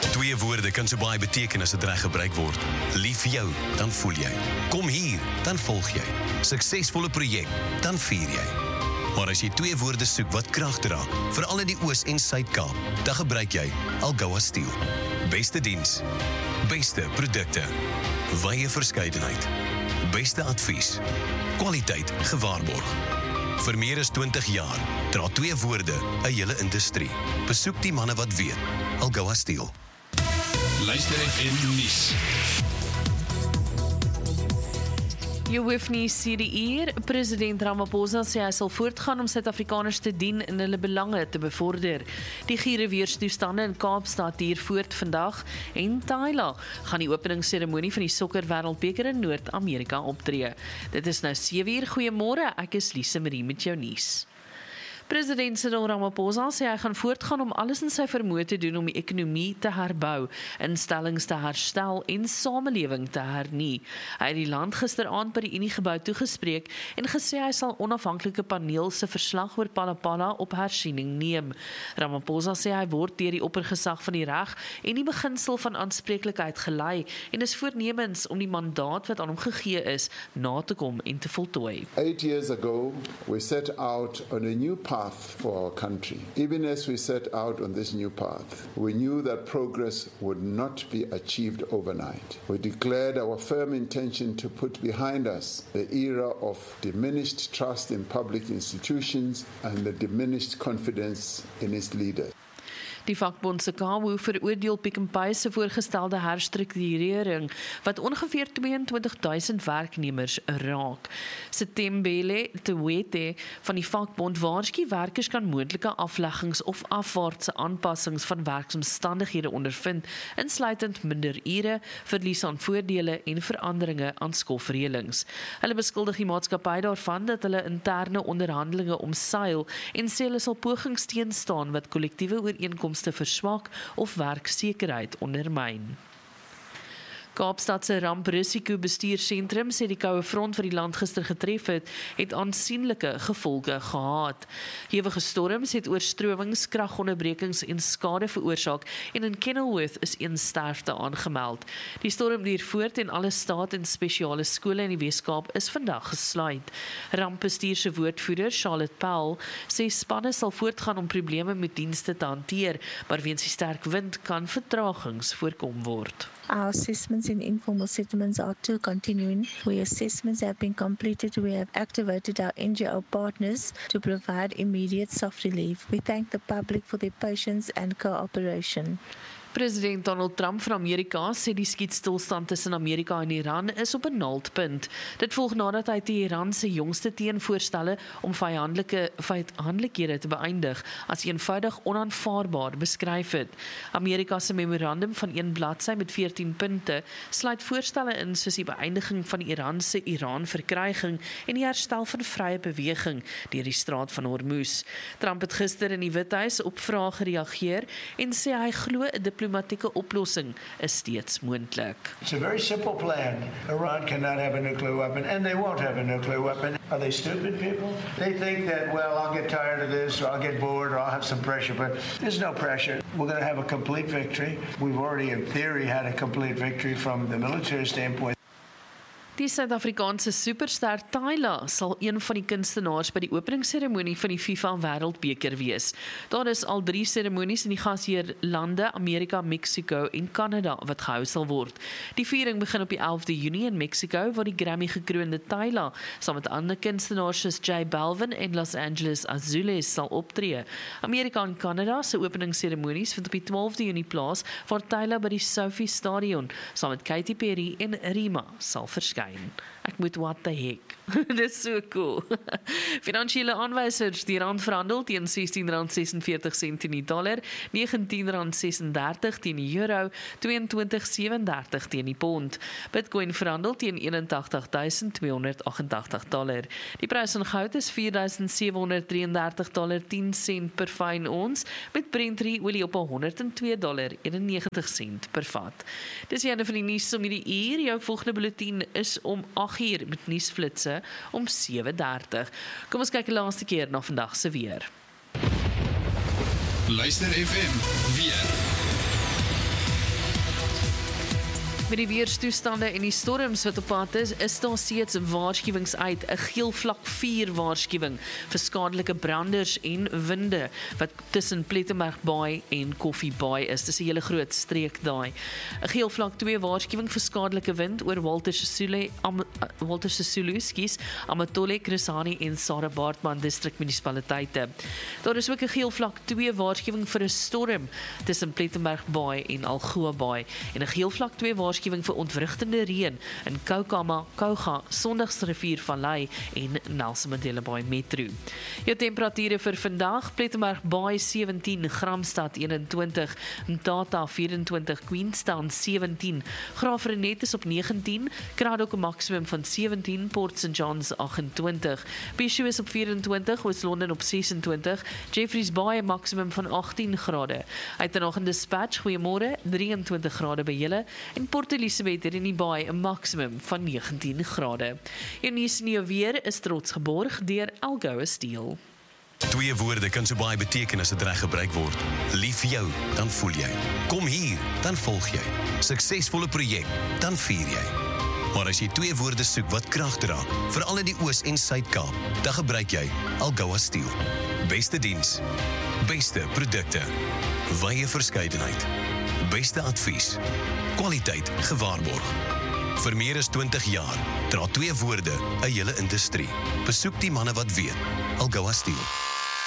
Twee woorde kan so baie beteken as dit reg gebruik word. Lief vir jou, dan voel jy. Kom hier, dan volg jy. Suksesvolle projek, dan vier jy. Maar as jy twee woorde soek wat krag dra, veral in die Oos- en Suid-Kaap, dan gebruik jy Algoa Steel. Beste diens, beste produkte, wye verskeidenheid, beste advies, kwaliteit gewaarborg. Vir meer as 20 jaar dra twee woorde 'n hele industrie. Besoek die manne wat weet. Algoa Steel. Luister FM nuus. Jy hoef nie sê die uur. President Ramaphosa sê hy sal voortgaan om Suid-Afrikaners te dien en hulle belange te bevorder. Die giereweerstoestande in Kaapstad hier voort vandag en Tyla gaan die openingsseremonie van die sokker wêreldbeker in Noord-Amerika optree. Dit is nou 7 uur. Goeiemôre, ek is Lise Marie met jou nuus. President Cyril Ramaphosa sê hy gaan voortgaan om alles in sy vermoë te doen om die ekonomie te herbou, instellings te herstel en samelewing te hernie. Hy het die land gisteraand by die Uniegebou toegespreek en gesê hy sal onafhanklike paneel se verslag oor Palapala op hersiening neem. Ramaphosa sê hy word deur die oppergesag van die reg en die beginsel van aanspreeklikheid gelei en is voornemens om die mandaat wat aan hom gegee is na te kom en te voltooi. 8 years ago, we set out on a new path for our country. Even as we set out on this new path, we knew that progress would not be achieved overnight. We declared our firm intention to put behind us the era of diminished trust in public institutions and the diminished confidence in its leaders. Die vakbond SECAWU veroordeel Pick n Pay se voorgestelde herstrukturering wat ongeveer 22,000 werknemers raak. Setembele Tewete van die vakbond waarsku werkers kan moontlike afleggings of afwaartse aanpassings van werksomstandighede ondervind, insluitend minder ure, verlies aan voordele en veranderinge aan skofreëlings. Hulle beskuldig die maatskappy daarvan dat hulle interne onderhandelinge omseil en sê hulle sal pogings teenstaan wat kollektiewe ooreenkomste verswak of werksekerheid ondermyn. Kaapstad se ramprisikobestuursentrum sê die koue front wat die land gister getref het aansienlike gevolge gehad. Hewige storms het oorstromings, kragonderbrekings en skade veroorsaak en in Kenilworth is 1 sterfte aangemeld. Die storm duur voort en alle staat en spesiale skole in die Weskaap is vandag gesluit. Rampbestuur se woordvoerder, Charlotte Powell, sê spanne sal voortgaan om probleme met dienste te hanteer, maar weens die sterk wind kan vertragings voorkom word. Our assessments in informal settlements are still continuing. Where assessments have been completed, we have activated our NGO partners to provide immediate soft relief. We thank the public for their patience and cooperation. President Donald Trump van Amerika sê die skietstilstand tussen Amerika en Iran is op 'n naalpunt. Dit volg nadat hy Teheran se jongste teenvoorstelle om vijandlikhede te beëindig as eenvoudig onaanvaarbaar beskryf het. Amerika se memorandum van 1 bladsy met 14 punte sluit voorstelle in soos die beëindiging van Iran se Iran-verkryging en die herstel van vrye beweging deur die straat van Hormuz. Trump het gister in die Withuis op vrae gereageer en sê hy glo 'n diplomatieke oplossing is steeds moontlik. It's a very simple plan. Iran cannot have a nuclear weapon, and they won't have a nuclear weapon. Are they stupid people? They think that, well, I'll get tired of this, or I'll get bored, or I'll have some pressure, but there's no pressure. We're going to have a complete victory. We've already, in theory, had a complete victory from the military standpoint. Die Suid-Afrikaanse superster Tyla sal een van die kunstenaars by die openingsseremonie van die FIFA Wêreldbeker wees. Daar is al 3 seremonies in die gasheerlande Amerika, Mexico en Kanada wat gehou sal word. Die viering begin op die 11de Junie in Mexico waar die Grammy-gekroonde Tyla saam met ander kunstenaars soos J Balvin en Los Angeles Azules sal optree. Amerika en Kanada se openingsseremonies vind op die 12de Junie plaas waar Tyla by die Sophie Stadion saam met Katy Perry en Rima sal verskyn. Ek moet what the heck. Dit is so cool. Finansiële aanwysers, die rand verhandel teen R16.46 teen die dollar, R19.36 teen die euro, $22.37 teen die pond. Bitcoin verhandel teen $81,288. Die prys van goud is $4,733.10 per fyn ons, met Brent olie op $102.91 per vat. Dis die einde van die nuus om hierdie uur. Jou volgende bulletin is om 8 uur met nuusflitse om 7:30. Kom ons kyk 'n laaste keer na vandag se weer. Luister FM weer. Met die weerstoestande en die storms wat op pad is daar steeds waarskuwings uit, 'n geel vlak 4 waarskuwing vir skadelike branders en winde wat tussen Plettenberg Baai en Koffie Baai is. Dis 'n hele groot streek daai. 'n Geel vlak 2 waarskuwing vir skadelike wind oor Walter Sisulu, Amatole, Krisani en Sarah Baartman distrikmunisipaliteite. Daar is ook 'n geel vlak 2 waarskuwing vir 'n storm tussen Plettenberg Baai en Algoa Baai en 'n geel vlak 2 waarskuwing vir ontwrigtende reën in Kouga, Sondagsriviervallei en Nelson Mandela Bay Metro. Jou temperature vir vandag: Plettenberg Baai 17, Gramstad 21, Mthatha 24, Queenstown 17, Graafrenet is op 19, Kraddock 'n maksimum van 17, Port St Johns 28, Peshua is op 24, Oos-London op 26, Jeffreys Bay 'n maksimum van 18 grade. Uitenog in Dispatch, goeiemôre, 23 grade by julle en Port Elizabeth het in die Baai 'n maksimum van 19 grade. Jou nuus en jou weer is trots geborg deur Algoa Steel. Twee woorde kan so baie beteken as dit reg gebruik word. Lief vir jou, dan voel jy. Kom hier, dan volg jy. Suksesvolle projek, dan vier jy. Maar as jy twee woorde soek wat krag dra, veral in die Oos- en Suid-Kaap, dan gebruik jy Algoa Steel. Beste diens, beste produkte, wye verskeidenheid, beste advies, kwaliteit gewaarborg. Vir meer as 20 jaar dra twee woorde 'n hele industrie. Besoek die manne wat weet. Algoa Steel.